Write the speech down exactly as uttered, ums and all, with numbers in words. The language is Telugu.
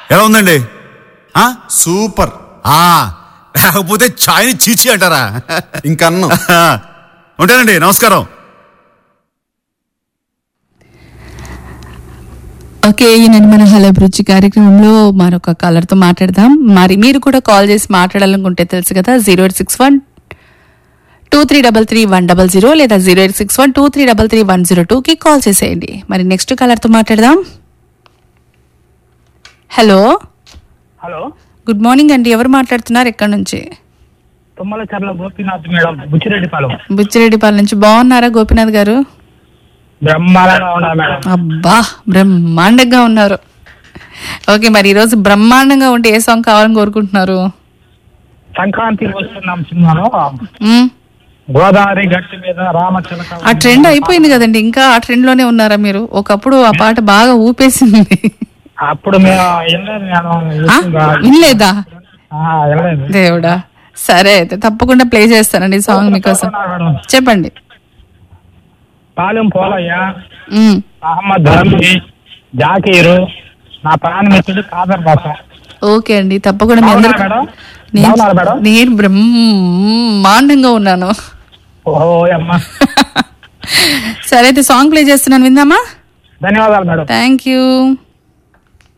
ఎలా ఉందండి? సూపర్. లేకపోతే ఛాయ్ని చీచి అంటారా? ఇంకన్ను. ఉంటానండి, నమస్కారం. ఓకే, ఈయన మన హలో అభిరుచి కార్యక్రమంలో మరొక కాలర్తో మాట్లాడదాం. మరి మీరు కూడా కాల్ చేసి మాట్లాడాలనుకుంటే తెలుసు కదా, zero eight six one two three double three one double zero లేదా zero eight six one two three double three one zero టూకి కాల్ చేసేయండి. మరి నెక్స్ట్ కాలర్తో మాట్లాడదాం. హలో హలో, గుడ్ మార్నింగ్ అండి. ఎవరు మాట్లాడుతున్నారు, ఎక్కడి నుంచి? తుమ్మలచర్ల గోపీనాథ్ మేడం, బుచ్చిరెడ్డిపాలెం. బుచ్చిరెడ్డిపాలెం నుంచి. బాగున్నారా గోపీనాథ్ గారు? బ్రహ్మాండంగా ఉన్నా మేడం. అబ్బా, బ్రహ్మాండంగా ఉన్నారు. ఓకే, మరి ఈరోజు బ్రహ్మాండంగా ఉంటే ఏ సాంగ్ కావాలని కోరుకుంటున్నారు? సంక్రాంతి వస్తున్నాం సినిమాలో మ్మ్. గోదావరి గట్టి మీద రామచిలక. ఆ ట్రెండ్ అయిపోయింది కదండి, ఇంకా ఆ ట్రెండ్ లోనే ఉన్నారా మీరు? ఒకప్పుడు ఆ పాట బాగా ఊపేసింది. అప్పుడు మేము వెళ్ళలేదు, నేను వినలేదా? ఆ, వెళ్ళలేదు. దేవుడా, సరే అయితే తప్పకుండా ప్లే చేస్తానండి సాంగ్ మీకోసం. చెప్పండి. పాలెం పోలయ్య, మ్మ్. మహమ్మద్ ధర్మి, జాకీరు, నా ప్రాణమిత్రుడు కాదర్ బాస. ఓకే అండి, తప్పకుండా మీ అందరూ. మేడం నేను బాగున్నారా మేడం? నేను బ్రహ్మాండంగా ఉన్నాను. ఓహో అమ్మా. సరే అయితే సాంగ్ ప్లే చేస్తున్నాను, విందామా? ధన్యవాదాలు మేడం. Thank you.